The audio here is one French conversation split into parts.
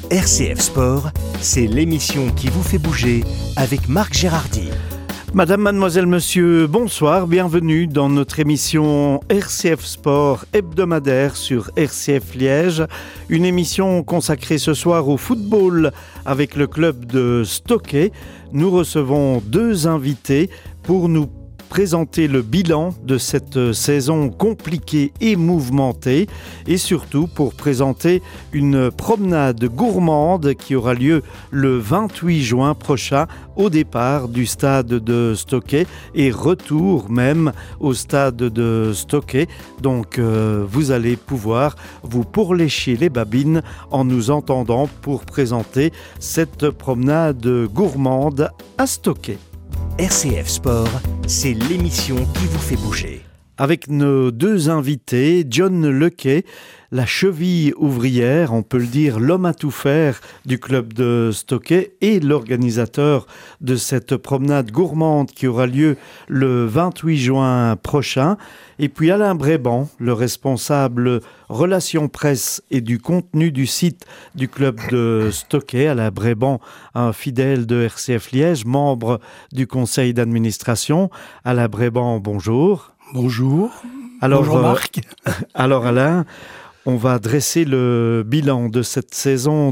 RCF Sport, c'est l'émission qui vous fait bouger avec Marc Gérardy. Madame, mademoiselle, monsieur, bonsoir, bienvenue dans notre émission RCF Sport hebdomadaire sur RCF Liège. Une émission consacrée ce soir au football avec le club de Stocké. Nous recevons deux invités pour nous présenter le bilan de cette saison compliquée et mouvementée et surtout pour présenter une promenade gourmande qui aura lieu le 28 juin prochain au départ du stade de Stocké et retour même au stade de Stocké. Donc vous allez pouvoir vous pourlécher les babines en nous entendant pour présenter cette promenade gourmande à Stocké. RCF Sport, c'est l'émission qui vous fait bouger. Avec nos deux invités, John Lequet, la cheville ouvrière, on peut le dire, l'homme à tout faire du club de Stocké et l'organisateur de cette promenade gourmande qui aura lieu le 28 juin prochain. Et puis Alain Bréban, le responsable relations presse et du contenu du site du club de Stocké. Alain Bréban, un fidèle de RCF Liège, membre du conseil d'administration. Alain Bréban, bonjour. Bonjour. Bonjour Marc. Alors Alain, on va dresser le bilan de cette saison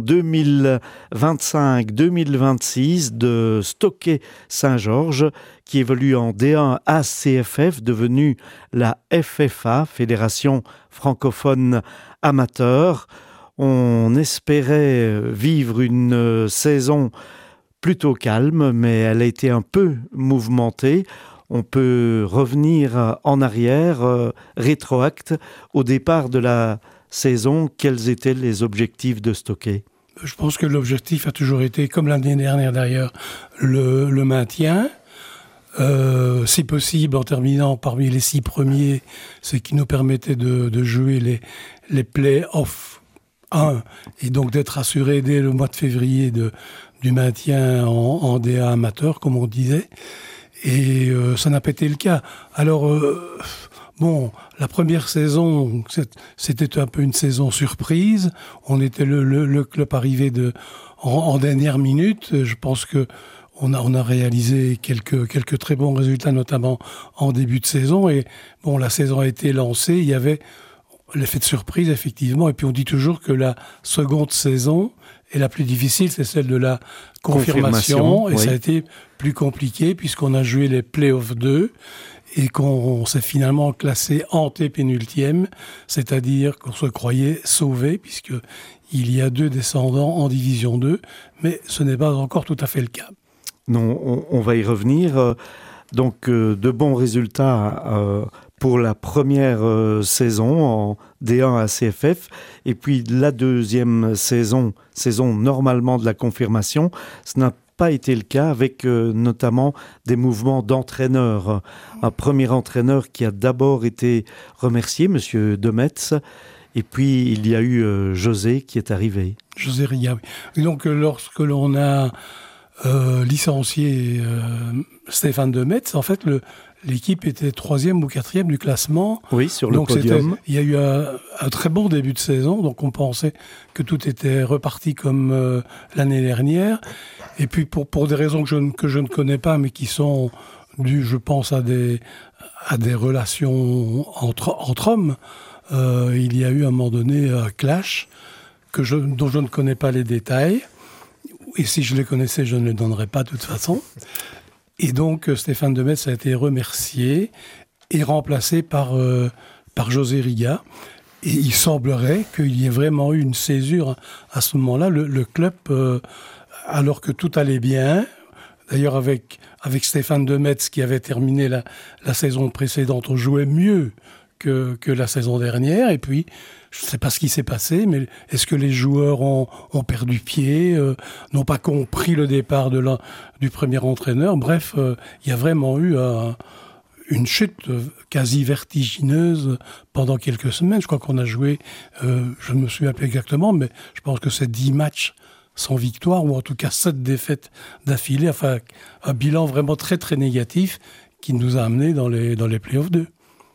2025-2026 de Stocké Saint-Georges qui évolue en D1 ACFF, devenue la FFA, Fédération francophone amateur. On espérait vivre une saison plutôt calme, mais elle a été un peu mouvementée. On peut revenir en arrière, rétroacte, au départ de la saison. Quels étaient les objectifs de Stocké ? Je pense que l'objectif a toujours été, comme l'année dernière d'ailleurs, le maintien. Si possible, en terminant parmi les 6 premiers, ce qui nous permettait de jouer les play-offs 1 et donc d'être assuré dès le mois de février du maintien en DA amateur, comme on disait. Et ça n'a pas été le cas. Alors, la première saison, c'était un peu une saison surprise. On était le club arrivé en dernière minute. Je pense que on a réalisé quelques très bons résultats, notamment en début de saison. Et la saison a été lancée. Il y avait l'effet de surprise, effectivement. Et puis on dit toujours que la seconde saison est la plus difficile, c'est celle de la confirmation. Et oui. Ça a été plus compliqué puisqu'on a joué les play-offs 2 et qu'on s'est finalement classé antépénultième, c'est-à-dire qu'on se croyait sauvé puisqu'il y a 2 descendants en division 2, mais ce n'est pas encore tout à fait le cas. Non, on va y revenir. Donc, de bons résultats pour la première saison en D1 ACFF. Et puis, la deuxième saison normalement de la confirmation, ce n'a pas été le cas avec notamment des mouvements d'entraîneurs. Un premier entraîneur qui a d'abord été remercié, M. Demetz. Et puis, il y a eu José qui est arrivé. José Ria, oui. Et donc, lorsque l'on a licencié Stéphane Demetz, en fait, l'équipe était 3e ou 4e du classement. Oui, sur le podium. Il y a eu un très bon début de saison, donc on pensait que tout était reparti comme l'année dernière. Et puis pour des raisons que je ne connais pas, mais qui sont dues, je pense, à des relations entre hommes, il y a eu à un moment donné un clash dont je ne connais pas les détails. Et si je les connaissais, je ne les donnerais pas de toute façon. Et donc, Stéphane Demetz a été remercié et remplacé par José Riga. Et il semblerait qu'il y ait vraiment eu une césure à ce moment-là. Le club, alors que tout allait bien, d'ailleurs avec Stéphane Demetz qui avait terminé la saison précédente, on jouait mieux que la saison dernière. Et puis, je ne sais pas ce qui s'est passé, mais est-ce que les joueurs ont perdu pied, n'ont pas compris le départ du premier entraîneur. Bref, il y a vraiment eu une chute quasi vertigineuse pendant quelques semaines. Je crois qu'on a joué, je ne me souviens plus exactement, mais je pense que c'est 10 matchs sans victoire, ou en tout cas 7 défaites d'affilée. Enfin, un bilan vraiment très très négatif qui nous a amenés dans les play-offs 2.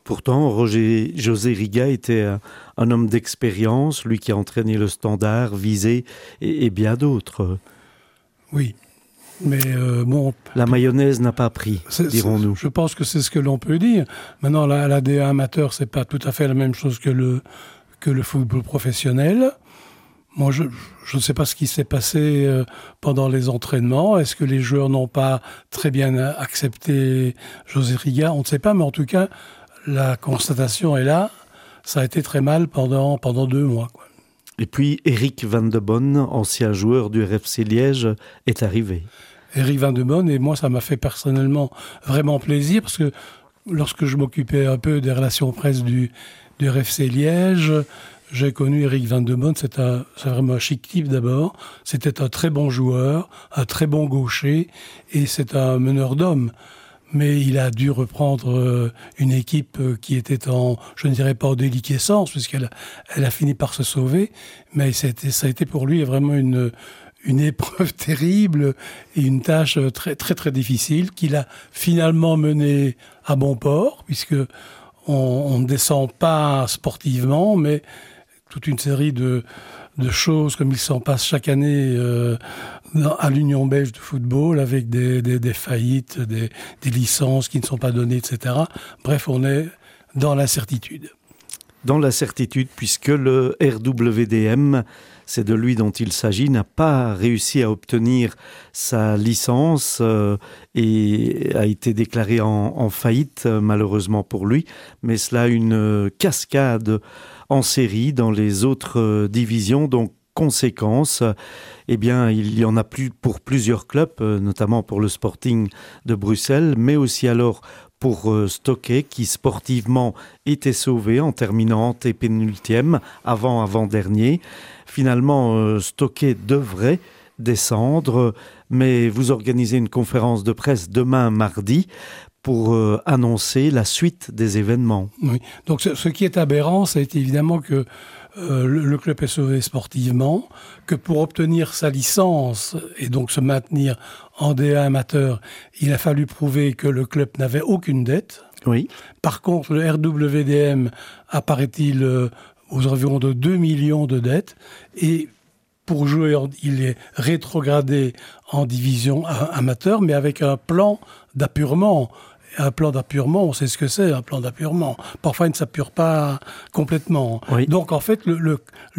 Pourtant, José Riga était un homme d'expérience, lui qui a entraîné le Standard, Visé et bien d'autres. Oui, mais bon... La mayonnaise n'a pas pris, dirons-nous. Je pense que c'est ce que l'on peut dire. Maintenant, la D1 amateur, c'est pas tout à fait la même chose que le football professionnel. Moi, je ne sais pas ce qui s'est passé pendant les entraînements. Est-ce que les joueurs n'ont pas très bien accepté José Riga? On ne sait pas, mais en tout cas, la constatation est là. Ça a été très mal pendant 2 mois, quoi. Et puis, Eric Van de Bonne, ancien joueur du RFC Liège, est arrivé. Eric Van de Bonne, et moi, ça m'a fait personnellement vraiment plaisir, parce que lorsque je m'occupais un peu des relations presse du RFC Liège, j'ai connu Eric Van de Bonne, c'est vraiment un chic type d'abord. C'était un très bon joueur, un très bon gaucher, et c'est un meneur d'hommes. Mais il a dû reprendre une équipe qui était je ne dirais pas en déliquescence, puisqu'elle a fini par se sauver, mais ça a été pour lui vraiment une épreuve terrible et une tâche très très très difficile qu'il a finalement menée à bon port, puisque on ne descend pas sportivement, mais toute une série de choses comme il s'en passe chaque année à l'Union belge de football, avec des faillites, des licences qui ne sont pas données, etc. Bref, on est dans l'incertitude. Dans l'incertitude, puisque le RWDM, c'est de lui dont il s'agit, n'a pas réussi à obtenir sa licence et a été déclaré en faillite, malheureusement pour lui. Mais cela a une cascade en série dans les autres divisions. Donc, conséquence, eh bien, il y en a plus pour plusieurs clubs, notamment pour le Sporting de Bruxelles, mais aussi alors pour Stoke, qui sportivement était sauvé en terminant antépénultième, avant-dernier. Finalement, Stoke devrait descendre, mais vous organisez une conférence de presse demain, mardi, pour annoncer la suite des événements. Oui. Donc ce qui est aberrant, c'est évidemment que le club est sauvé sportivement, que pour obtenir sa licence et donc se maintenir en D1 amateur, il a fallu prouver que le club n'avait aucune dette. Oui. Par contre, le RWDM apparaît-il aux environs de 2 millions de dettes, et pour jouer, il est rétrogradé en division amateur, mais avec un plan d'appurement. Un plan d'appurement, on sait ce que c'est, un plan d'appurement. Parfois, il ne s'appure pas complètement. Oui. Donc, en fait, le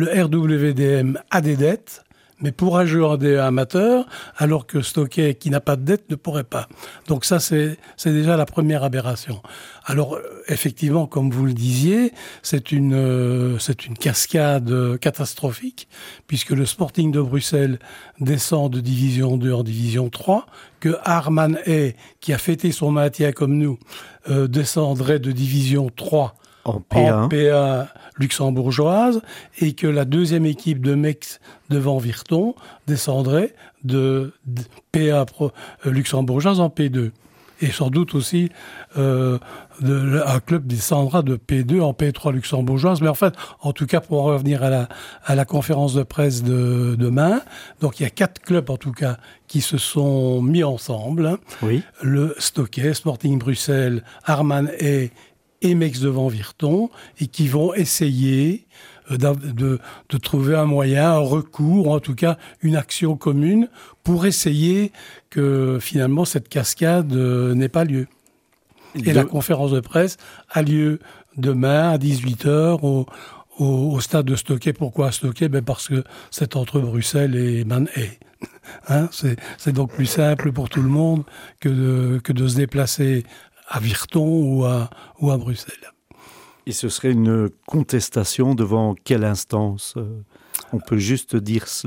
RWDM a des dettes, mais pourra jouer en D1 amateur, alors que Stoke, qui n'a pas de dette, ne pourrait pas. Donc ça, c'est déjà la première aberration. Alors, effectivement, comme vous le disiez, c'est une cascade catastrophique, puisque le Sporting de Bruxelles descend de Division 2 en Division 3, que Arman Hay, qui a fêté son maintien comme nous, descendrait de Division 3 en PA luxembourgeoise, et que la deuxième équipe de Mex devant Virton descendrait de PA luxembourgeoise en P2. Et sans doute aussi, un club descendra de P2 en P3 luxembourgeoise. Mais en fait, en tout cas, pour en revenir à la conférence de presse de demain, donc il y a 4 clubs en tout cas qui se sont mis ensemble. Hein. Oui. Le Stoke, Sporting Bruxelles, Arman Hay et Mex devant Virton, et qui vont essayer de trouver un moyen, un recours, ou en tout cas une action commune pour essayer que finalement cette cascade n'ait pas lieu. Et la conférence de presse a lieu demain à 18h au stade de Stoke. Pourquoi à Stoke ? Parce que c'est entre Bruxelles et Man Hay. Hein, c'est donc plus simple pour tout le monde que de se déplacer à Virton ou à Bruxelles. Et ce serait une contestation devant quelle instance ? On peut juste dire cela ?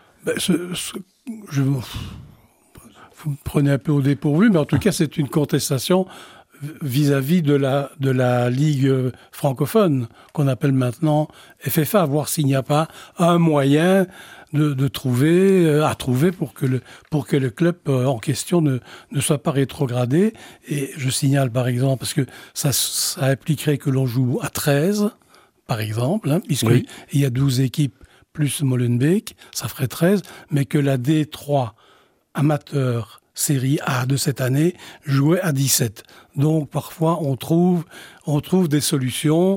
Vous me prenez un peu au dépourvu, mais en tout cas, c'est une contestation vis-à-vis de la Ligue francophone, qu'on appelle maintenant FFA, voir s'il n'y a pas un moyen de trouver pour que le club en question ne soit pas rétrogradé. Et je signale par exemple, parce que ça impliquerait que l'on joue à 13, par exemple, hein, puisqu'il y a 12 équipes plus Molenbeek, ça ferait 13, mais que la D3 amateur série A de cette année jouait à 17. Donc parfois on trouve des solutions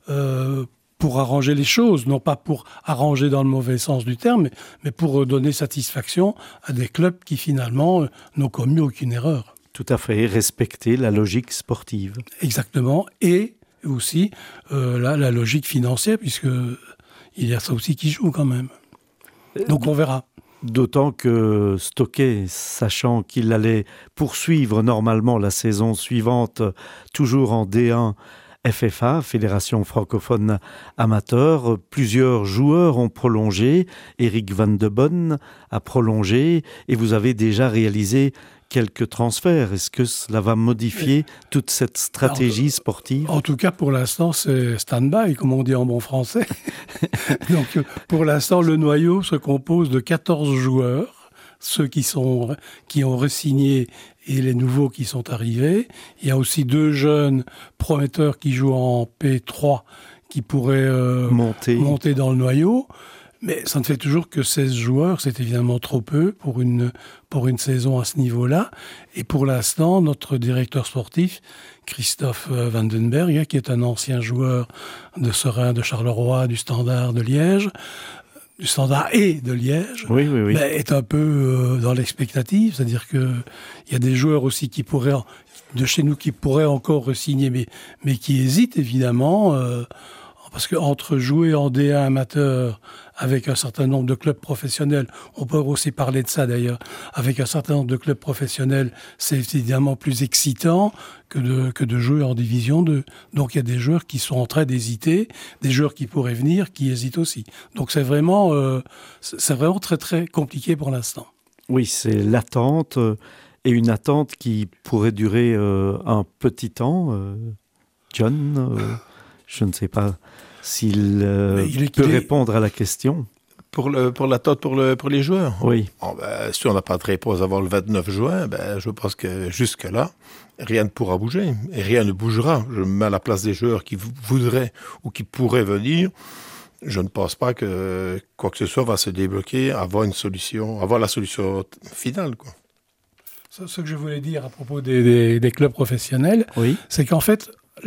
pour arranger les choses, non pas pour arranger dans le mauvais sens du terme, mais pour donner satisfaction à des clubs qui finalement n'ont commis aucune erreur. Tout à fait, respecter la logique sportive. Exactement, et aussi la logique financière, puisque il y a ça aussi qui joue quand même. Donc on verra. D'autant que Stockey, sachant qu'il allait poursuivre normalement la saison suivante, toujours en D1 FFA, Fédération francophone amateur, plusieurs joueurs ont prolongé. Eric Van de Bonne a prolongé et vous avez déjà réalisé quelques transferts. Est-ce que cela va modifier toute cette stratégie sportive ? En tout cas, pour l'instant, c'est stand-by, comme on dit en bon français. Donc, pour l'instant, le noyau se compose de 14 joueurs, ceux qui ont re-signé et les nouveaux qui sont arrivés. Il y a aussi 2 jeunes prometteurs qui jouent en P3 qui pourraient monter dans le noyau. Mais ça ne fait toujours que 16 joueurs, c'est évidemment trop peu pour une saison à ce niveau-là. Et pour l'instant, notre directeur sportif, Christophe Vandenberg, qui est un ancien joueur de Seraing, de Charleroi, du Standard de Liège, du Standard et de Liège, oui. Est un peu dans l'expectative. C'est-à-dire qu'il y a des joueurs aussi de chez nous qui pourraient encore signer, mais qui hésitent évidemment. Parce qu'entre jouer en D1 amateur avec un certain nombre de clubs professionnels, on peut aussi parler de ça d'ailleurs, avec un certain nombre de clubs professionnels, c'est évidemment plus excitant que de jouer en division 2. Donc il y a des joueurs qui sont en train d'hésiter, des joueurs qui pourraient venir, qui hésitent aussi. Donc c'est vraiment très très compliqué pour l'instant. Oui, c'est l'attente, et une attente qui pourrait durer un petit temps. John, je ne sais pas s'il peut répondre à la question. Pour l'attente pour les joueurs. Oui. Si on n'a pas de réponse avant le 29 juin, je pense que jusque-là, rien ne pourra bouger. Et rien ne bougera. Je me mets à la place des joueurs qui voudraient ou qui pourraient venir. Je ne pense pas que quoi que ce soit va se débloquer avant la solution finale, quoi. Ce que je voulais dire à propos des clubs professionnels, oui. C'est qu'en fait,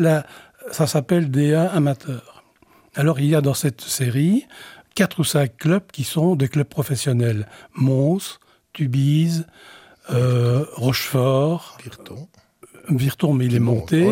ça s'appelle D1 amateur. Alors, il y a dans cette série 4 ou 5 clubs qui sont des clubs professionnels. Mons, Tubize, Rochefort, Virton, mais il est monté,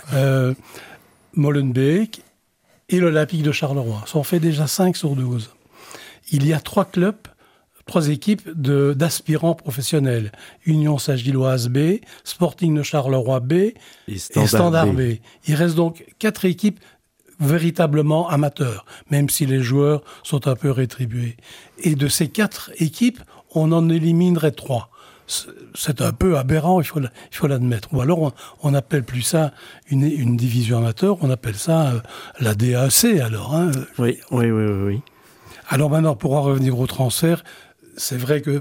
Molenbeek et l'Olympique de Charleroi. Ça en fait déjà 5 sur 12. Il y a 3 équipes d'aspirants professionnels. Union Saint-Gilloise B, Sporting de Charleroi B et Standard B. Il reste donc 4 équipes véritablement amateurs, même si les joueurs sont un peu rétribués. Et de ces 4 équipes, on en éliminerait 3. C'est un peu aberrant, il faut l'admettre. Ou alors, on n'appelle plus ça une division amateur, on appelle ça la DAC, alors. Hein. Oui. Alors maintenant, pour en revenir au transfert, c'est vrai que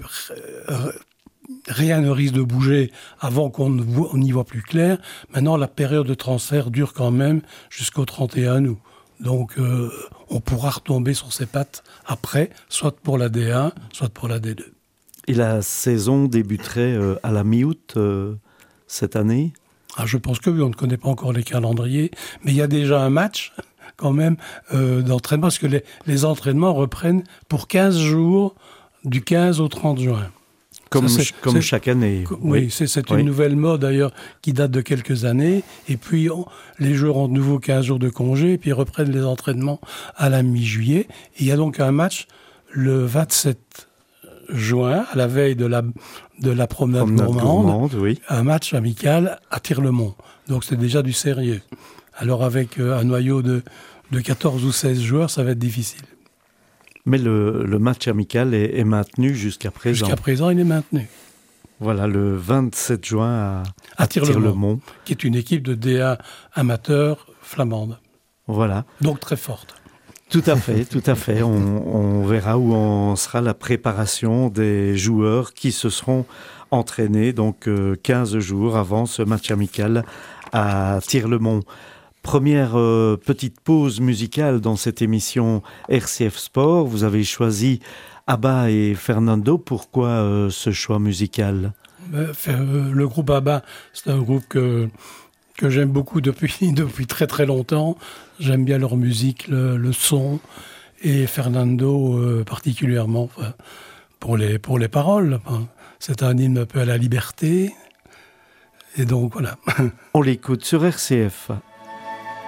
rien ne risque de bouger avant qu'on y voit plus clair. Maintenant, la période de transfert dure quand même jusqu'au 31 août. Donc, on pourra retomber sur ses pattes après, soit pour la D1, soit pour la D2. Et la saison débuterait à la mi-août cette année ? Je pense que oui, on ne connaît pas encore les calendriers, mais il y a déjà un match quand même d'entraînement, parce que les entraînements reprennent pour 15 jours du 15 au 30 juin. Comme chaque année. Oui, c'est une nouvelle mode d'ailleurs qui date de quelques années. Et puis les joueurs ont de nouveau 15 jours de congé et puis ils reprennent les entraînements à la mi-juillet. Et il y a donc un match le 27 juin, à la veille de la promenade gourmande, oui. Un match amical à Tirlemont. Donc c'est déjà du sérieux. Alors avec un noyau de 14 ou 16 joueurs, ça va être difficile. Mais le match amical est maintenu jusqu'à présent. Jusqu'à présent, il est maintenu. Voilà, le 27 juin à Tirlemont. Qui est une équipe de D1 amateur flamande. Voilà. Donc très forte. Tout à fait. On verra où en sera la préparation des joueurs qui se seront entraînés, donc 15 jours avant ce match amical à Tirlemont. Première petite pause musicale dans cette émission RCF Sport. Vous avez choisi Abba et Fernando. Pourquoi ce choix musical ? Le groupe ABBA, c'est un groupe que j'aime beaucoup depuis très très longtemps. J'aime bien leur musique, le son, et Fernando particulièrement pour les paroles. C'est un hymne un peu à la liberté. Et donc voilà. On l'écoute sur RCF.